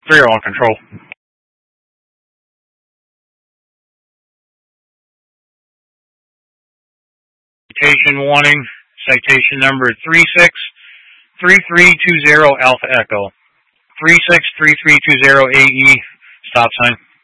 3 on control. Citation warning. Citation number 363320 Alpha Echo. 363320 AE. Stop sign.